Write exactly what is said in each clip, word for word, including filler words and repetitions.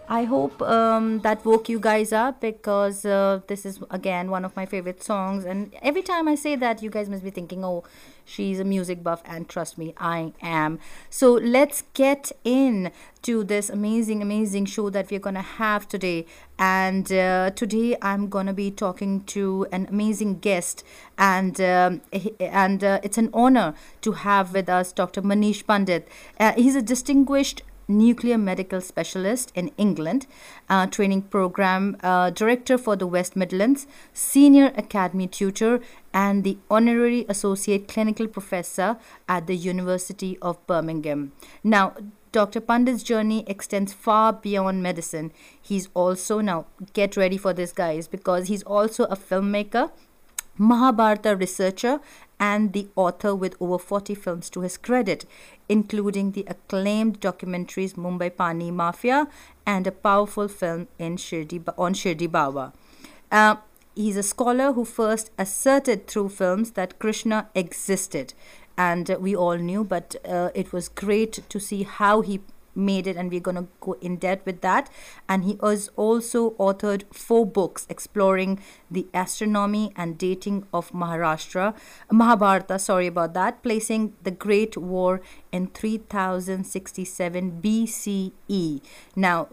I hope um, that woke you guys up because uh, this is again one of my favorite songs. And every time I say that, you guys must be thinking, oh, she's a music buff. And trust me, I am. So let's get in to this amazing, amazing show that we're going to have today. And uh, today I'm going to be talking to an amazing guest. And, um, he- and uh, it's an honor to have with us Doctor Manish Pandit. Uh, he's a distinguished nuclear medical specialist in England, uh, training program uh, director for the West Midlands, senior academy tutor, and the honorary associate clinical professor at the University of Birmingham. Now, Doctor Pandit's journey extends far beyond medicine. He's also, now get ready for this, guys, because he's also a filmmaker, Mahabharata researcher, and the author with over forty films to his credit, including the acclaimed documentaries Mumbai Pani Mafia and a powerful film in Shirdi, on Shirdi Baba. Uh, he's a scholar who first asserted through films that Krishna existed. And uh, we all knew, but uh, it was great to see how he made it, and we're going to go in depth with that. And he has also authored four books exploring the astronomy and dating of Maharashtra Mahabharata, sorry about that, placing the Great War in three thousand sixty-seven B C E. Now,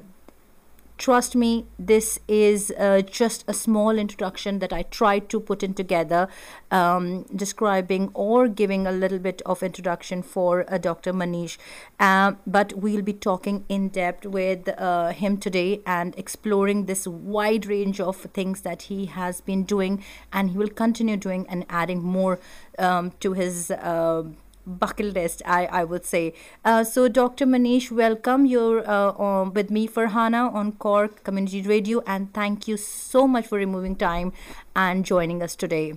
trust me, this is uh, just a small introduction that I tried to put in together, um, describing or giving a little bit of introduction for uh, Doctor Manish. Uh, but we'll be talking in depth with uh, him today and exploring this wide range of things that he has been doing, and he will continue doing and adding more um, to his. Uh, bucket list, I, I would say. Uh, so, Doctor Manish, welcome. You're uh, on, with me, Farhana, on Cork Community Radio, and thank you so much for removing time and joining us today.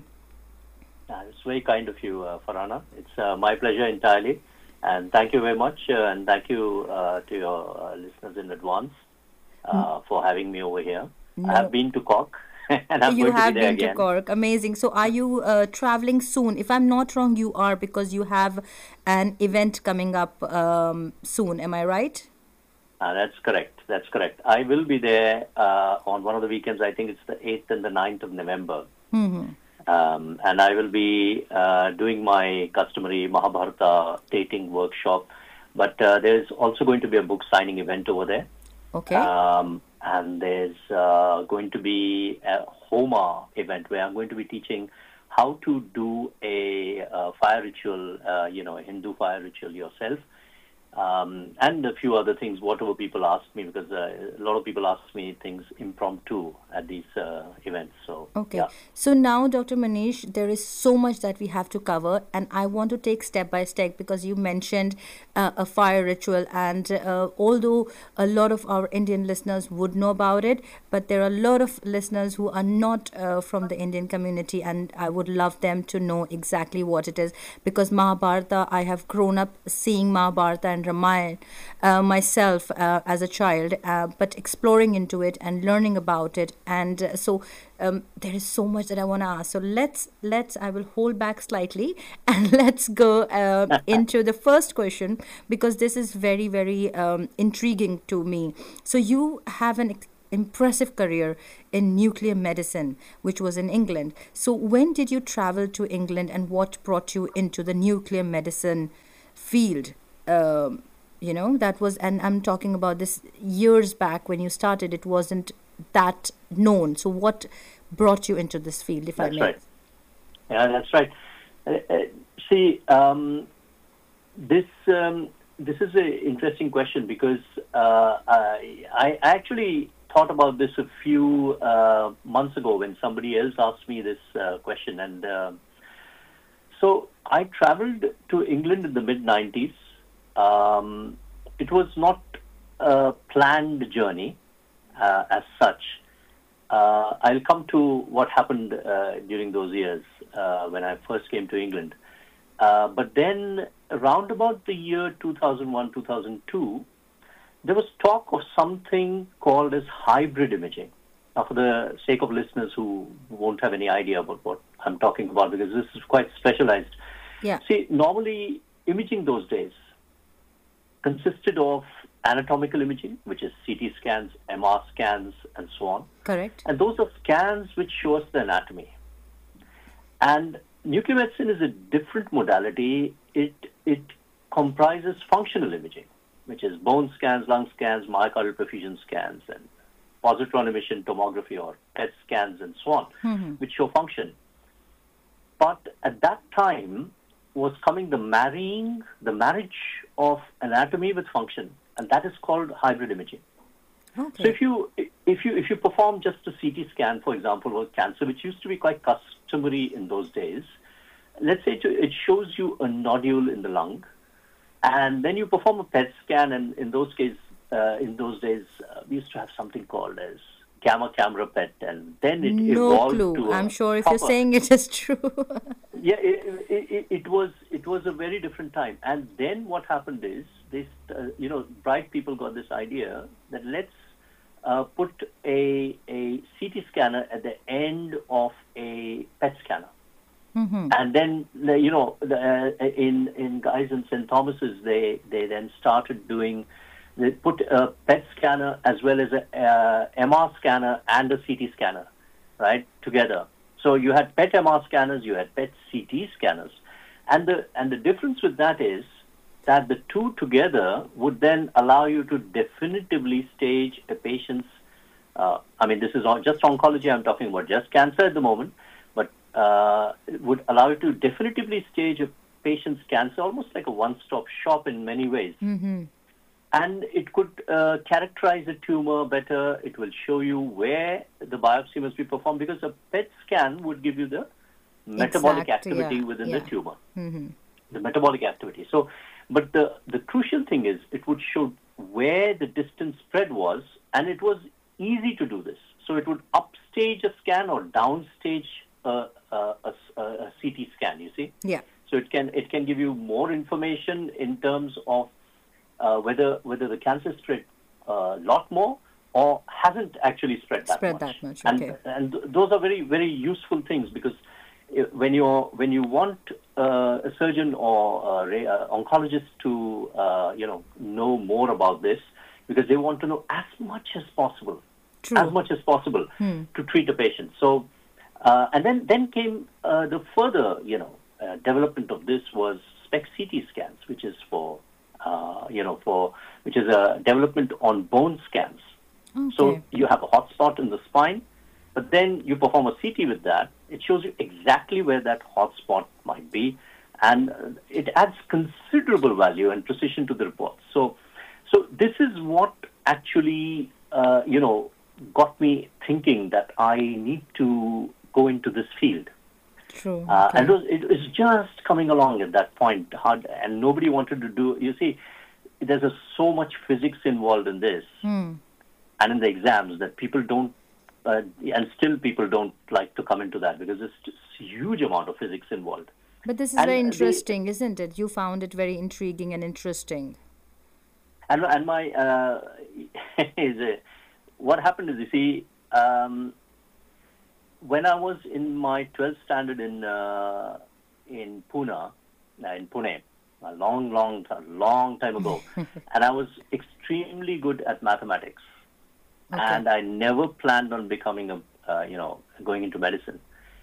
Uh, it's very kind of you, uh, Farhana. It's uh, my pleasure entirely. And thank you very much. Uh, and thank you uh, to your uh, listeners in advance uh, mm. for having me over here. No. I have been to Cork. And I'm you going have to be there been again. to Cork. Amazing. So are you uh, traveling soon? If I'm not wrong, you are, because you have an event coming up um, soon. Am I right? Uh, that's correct. That's correct. I will be there uh, on one of the weekends. I think it's the eighth and the ninth of November. Mm-hmm. Um, and I will be uh, doing my customary Mahabharata dating workshop. But uh, there's also going to be a book signing event over there. Okay. Um, and there's uh, going to be a Homa event where I'm going to be teaching how to do a uh, fire ritual, uh, you know, a Hindu fire ritual yourself. Um, and a few other things, whatever people ask me, because uh, a lot of people ask me things impromptu at these uh, events. So, okay. Yeah. So now, Doctor Manish, there is so much that we have to cover, and I want to take step by step, because you mentioned uh, a fire ritual, and uh, although a lot of our Indian listeners would know about it, but there are a lot of listeners who are not uh, from the Indian community, and I would love them to know exactly what it is, because Mahabharata, I have grown up seeing Mahabharata and Ramayana uh, myself uh, as a child, uh, but exploring into it and learning about it, and uh, so um, there is so much that I want to ask. So let's let's I will hold back slightly and let's go uh, into the first question, because this is very very um, intriguing to me. So you have an ex- impressive career in nuclear medicine, which was in England. So when did you travel to England, and what brought you into the nuclear medicine field? Um, you know, that was, and I'm talking about this years back when you started, it wasn't that known. So what brought you into this field, if that's I may? Right. Yeah, that's right. Uh, uh, see, um, this um, this is an interesting question, because uh, I, I actually thought about this a few uh, months ago when somebody else asked me this uh, question. And uh, so I traveled to England in the mid nineties. Um, it was not a planned journey uh, as such. Uh, I'll come to what happened uh, during those years uh, when I first came to England. Uh, but then around about the year two thousand one, two thousand two, there was talk of something called as hybrid imaging. Now, for the sake of listeners who won't have any idea about what I'm talking about, because this is quite specialized. Yeah. See, normally imaging those days consisted of anatomical imaging, which is C T scans, M R scans, and so on. Correct. And those are scans which show us the anatomy. And nuclear medicine is a different modality. It it comprises functional imaging, which is bone scans, lung scans, myocardial perfusion scans, and positron emission tomography or P E T scans, and so on, Mm-hmm. which show function. But at that time was coming the marrying, the marriage of anatomy with function, and that is called hybrid imaging. Okay. So if you if you if you perform just a C T scan, for example, of cancer, which used to be quite customary in those days, let's say to, it shows you a nodule in the lung, and then you perform a P E T scan, and in those cases, uh, in those days, uh, we used to have something called as gamma camera P E T, and then it No evolved clue. to. I'm a sure if proper, you're saying it is true. yeah, it, it, it, it was it was a very different time, and then what happened is this, uh, you know, bright people got this idea that let's uh, put a a C T scanner at the end of a P E T scanner. Mm-hmm. And then, the- you know, the, uh, in in Guy's and Saint Thomas's, they they then started doing, they put a P E T scanner as well as a uh, M R scanner and a C T scanner, right, together. So you had P E T M R scanners, you had P E T C T scanners, and the and the difference with that is that the two together would then allow you to definitively stage a patient's. Uh, I mean, this is on, just oncology. I'm talking about just cancer at the moment, but uh, it would allow you to definitively stage a patient's cancer, almost like a one-stop shop in many ways. Mm-hmm. And it could uh, characterize a tumor better. It will show you where the biopsy must be performed, because a P E T scan would give you the metabolic Exact, activity yeah, within yeah. the tumor, Mm-hmm. the metabolic activity. So, but the, the crucial thing is it would show where the distant spread was, and it was easy to do this. So it would upstage a scan or downstage a, a, a, a C T scan, you see. Yeah. So it can it can give you more information in terms of uh, whether whether the cancer spread a lot more or hasn't actually spread that Spread much. that much, And okay. and th- those are very very useful things, because uh, when you're when you want uh, a surgeon or a ra- uh, oncologist to uh, you know know more about this, because they want to know as much as possible, True. as much as possible Hmm. to treat a patient. So, uh, and then then came uh, the further you know uh, development of this was SPECT C T scans, which is for uh, you know for which is a development on bone scans. So Okay. you have a hot spot in the spine, but then you perform a C T with that. It shows you exactly where that hot spot might be, and uh, it adds considerable value and precision to the report. So, so this is what actually uh, you know got me thinking that I need to go into this field. True. Uh, okay. And it was, it was just coming along at that point, hard, and nobody wanted to do. You see, there's a, so much physics involved in this, Hmm. and in the exams, that people don't, uh, and still people don't like to come into that, because there's just a huge amount of physics involved. But this is and very the- interesting, isn't it? You found it very intriguing and interesting. And and my uh, is a, what happened is, you see, um, when I was in my twelfth standard in uh, in Pune, uh, in Pune, a long, long, ti- long time ago, and I was extremely good at mathematics, Okay. and I never planned on becoming a uh, you know going into medicine.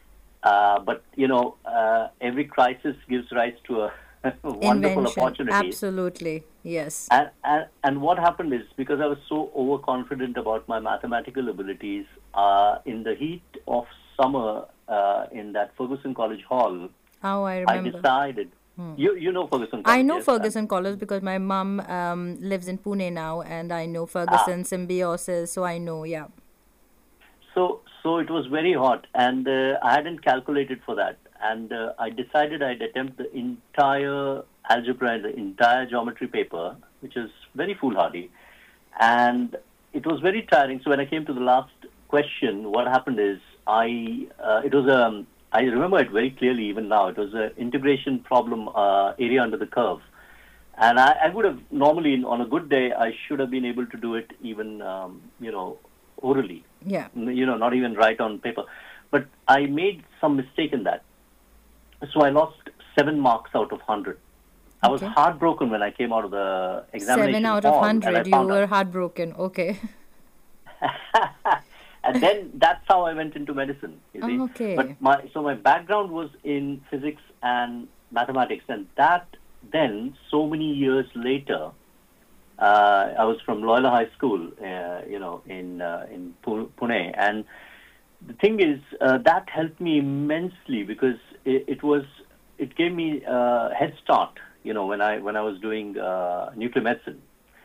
Uh, but you know, uh, every crisis gives rise to a wonderful Invention. opportunity. Absolutely. Yes. And, and and what happened is, because I was so overconfident about my mathematical abilities, uh, in the heat of summer uh, in that Ferguson College Hall, Oh, I I remember. decided. You you know Ferguson College? I know yes? Ferguson College because my mum um, lives in Pune now, and I know Ferguson Symbiosis, so I know. Yeah. So so it was very hot, and uh, I hadn't calculated for that, and uh, I decided I'd attempt the entire algebra and the entire geometry paper, which is very foolhardy, and it was very tiring. So when I came to the last question, what happened is I uh, it was a I remember it very clearly even now. It was an integration problem, uh, area under the curve. And I, I would have normally, on a good day, I should have been able to do it even, um, you know, orally, Yeah. you know, not even write on paper. But I made some mistake in that. So I lost seven marks out of one hundred. I was Okay. heartbroken when I came out of the Seven examination out of hall and I hundred. You found out. were heartbroken. Okay. And then that's how I went into medicine, you see. But Okay. my so my background was in physics and mathematics, and that then so many years later, uh, I was from Loyola High School, uh, you know, in uh, in Pu- Pune, and the thing is uh, that helped me immensely because it, it was it gave me a head start, you know, when I when I was doing uh, nuclear medicine.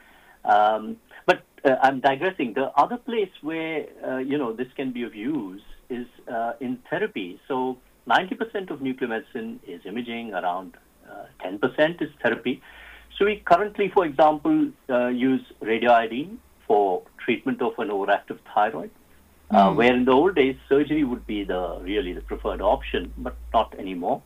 Um, but uh, I'm digressing. The other place where uh, you know this can be of use is uh, in therapy. So ninety percent of nuclear medicine is imaging. Around uh, ten percent is therapy. So we currently, for example, uh, use radioiodine for treatment of an overactive thyroid. Uh, Hmm. where in the old days surgery would be the really the preferred option, but not anymore.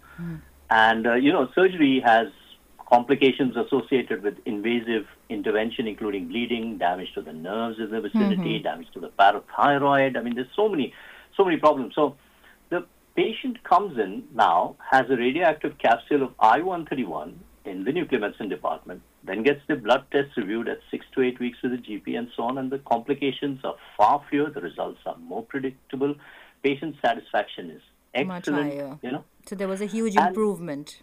And uh, you know, surgery has complications associated with invasive intervention, including bleeding, damage to the nerves in the vicinity, damage to the parathyroid. I mean, there's so many, so many problems. So the patient comes in now, has a radioactive capsule of I one thirty-one in the nuclear medicine department, then gets the blood test reviewed at six to eight weeks with the G P and so on, and the complications are far fewer, the results are more predictable, patient satisfaction is Much excellent, higher. you know. So there was a huge And improvement.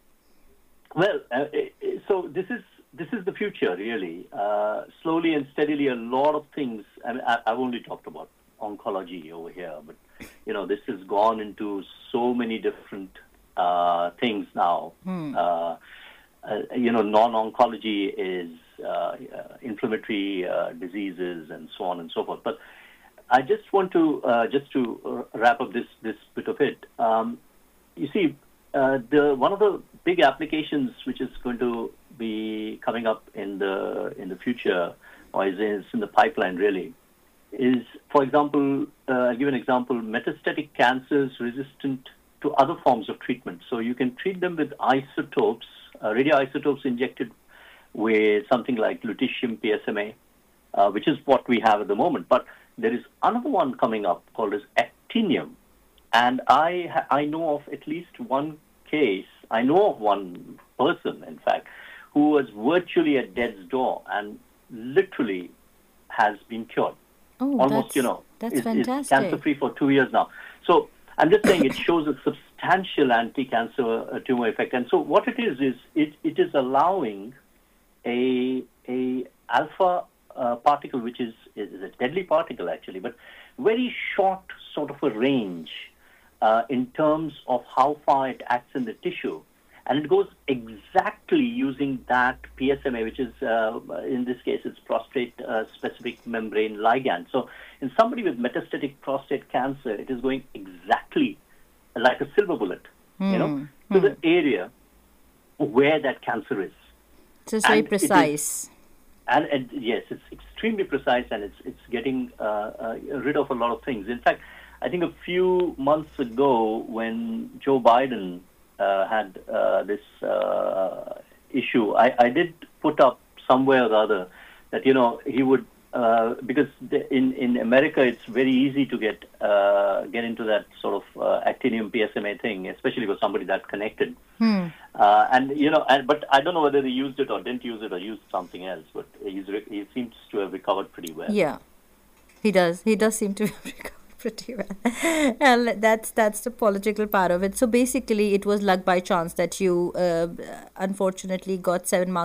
well, uh, eh, eh, so this is this is the future, really. Uh, slowly and steadily, a lot of things. I mean, I, I've only talked about oncology over here, but you know, this has gone into so many different uh, things now. Uh, uh, you know, non-oncology is uh, uh, inflammatory uh, diseases and so on and so forth. But I just want to uh, just to uh, wrap up this this bit of it. Um, you see, uh, the one of the big applications which is going to be coming up in the in the future, or is in, is in the pipeline really, is, for example, uh, I'll give an example: metastatic cancers resistant to other forms of treatment. So you can treat them with isotopes, uh, radioisotopes injected with something like lutetium P S M A, uh, which is what we have at the moment. But there is another one coming up called as actinium, and I ha- I know of at least one case. I know of one person, in fact, who was virtually at death's door and literally has been cured. Oh, Almost, you that's know, that's is, is cancer fantastic. free for two years now. So I'm just saying it shows a substantial anti-cancer uh, tumor effect. And so what it is is it, it is allowing a a alpha uh, particle, which is is a deadly particle actually, but very short sort of a range uh, in terms of how far it acts in the tissue. And it goes exactly using that P S M A, which is, uh, in this case, it's prostate-specific uh, membrane ligand. So in somebody with metastatic prostate cancer, it is going exactly like a silver bullet, you know, to the area where that cancer is. So it's very And it is- precise. And, and yes, it's extremely precise, and it's it's getting uh, uh, rid of a lot of things. In fact, I think a few months ago, when Joe Biden uh, had uh, this uh, issue, I, I did put up somewhere or the other that you know he would uh, because the, in in America it's very easy to get uh, get into that sort of uh, actinium P S M A thing, especially for somebody that connected. Uh, and you know, and, but I don't know whether they used it or didn't use it or used something else. But he's re- he seems to have recovered pretty well. Yeah, he does. He does seem to have recovered pretty well. And that's that's the political part of it. So basically, it was luck by chance that you uh, unfortunately got seven marks